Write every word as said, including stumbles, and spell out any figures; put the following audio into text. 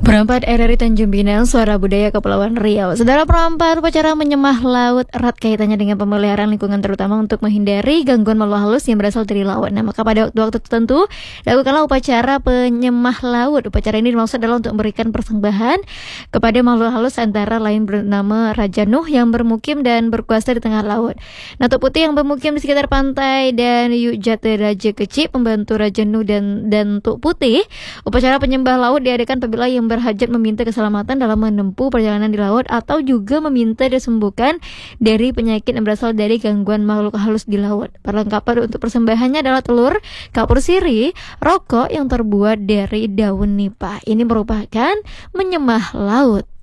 Perempat R R I Tanjung Pinang, Suara Budaya Kepulauan Riau. Saudara, perempat upacara menyembah laut erat kaitannya dengan pemeliharaan lingkungan, terutama untuk menghindari gangguan makhluk halus yang berasal dari laut. Nah, maka pada waktu-waktu tertentu lakukanlah upacara penyembah laut. Upacara ini dimaksud adalah untuk memberikan persembahan kepada makhluk halus, antara lain bernama Raja Nuh yang bermukim dan berkuasa di tengah laut, Natuk Putih yang bermukim di sekitar pantai, dan Yujate Raja Kecil, pembantu Raja Nuh dan dan Tuk Putih. Upacara penyembah laut diadakan apabila yang berhajat meminta keselamatan dalam menempuh perjalanan di laut, atau juga meminta disembuhkan dari penyakit yang berasal dari gangguan makhluk halus di laut. Perlengkapan untuk persembahannya adalah telur, kapur siri, rokok yang terbuat dari daun nipah. Ini merupakan menyembah laut.